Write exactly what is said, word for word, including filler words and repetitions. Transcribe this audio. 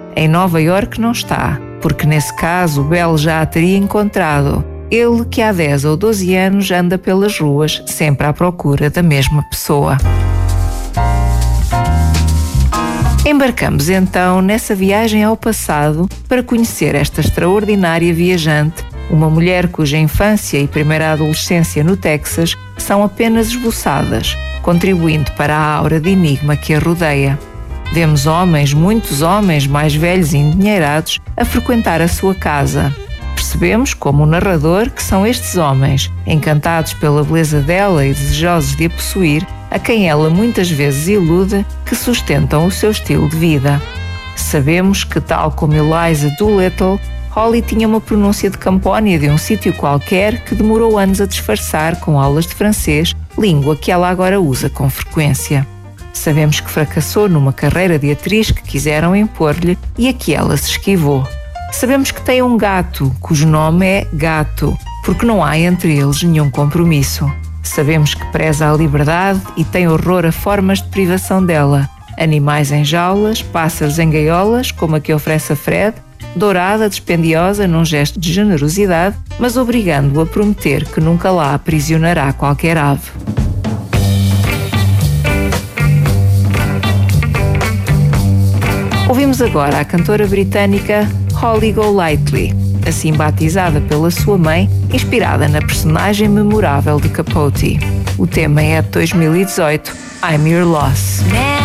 Em Nova Iorque não está, porque nesse caso Belle já a teria encontrado. Ele que há dez ou doze anos anda pelas ruas, sempre à procura da mesma pessoa. Embarcamos então nessa viagem ao passado para conhecer esta extraordinária viajante, uma mulher cuja infância e primeira adolescência no Texas são apenas esboçadas, contribuindo para a aura de enigma que a rodeia. Vemos homens, muitos homens mais velhos e endinheirados, a frequentar a sua casa. Percebemos, como o narrador, que são estes homens, encantados pela beleza dela e desejosos de a possuir, a quem ela muitas vezes ilude, que sustentam o seu estilo de vida. Sabemos que, tal como Eliza Doolittle, Holly tinha uma pronúncia de Campónia de um sítio qualquer que demorou anos a disfarçar com aulas de francês, língua que ela agora usa com frequência. Sabemos que fracassou numa carreira de atriz que quiseram impor-lhe e a que ela se esquivou. Sabemos que tem um gato, cujo nome é Gato, porque não há entre eles nenhum compromisso. Sabemos que preza a liberdade e tem horror a formas de privação dela. Animais em jaulas, pássaros em gaiolas, como a que oferece a Fred, dourada, dispendiosa num gesto de generosidade, mas obrigando-o a prometer que nunca lá aprisionará qualquer ave. Ouvimos agora a cantora britânica Holly Golightly, assim batizada pela sua mãe, inspirada na personagem memorável de Capote. O tema é de dois mil e dezoito, I'm Your Loss.